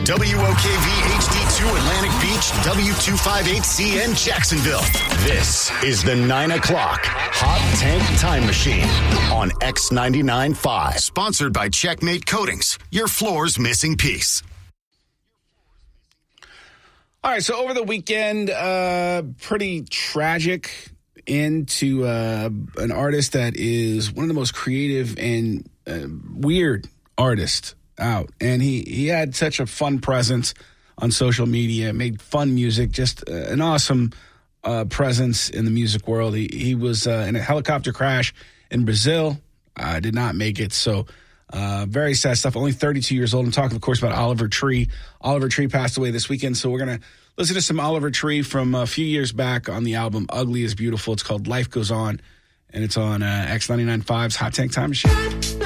WOKV HD2 Atlantic Beach, W258C in Jacksonville. This is the 9 o'clock Hot Tank Time Machine on X99.5. Sponsored by Checkmate Coatings, your floor's missing piece. All right, so over the weekend, pretty tragic end to an artist that is one of the most creative and weird artists out. And he had such a fun presence on social media, made fun music, just an awesome presence in the music world. He was in a helicopter crash in Brazil, did not make it. So very sad stuff. Only 32 years old. I'm talking, of course, about Oliver Tree. Oliver Tree passed away this weekend. So we're going to listen to some Oliver Tree from a few years back on the album Ugly is Beautiful. It's called Life Goes On, and it's on X99.5's Hot Tank Time Machine.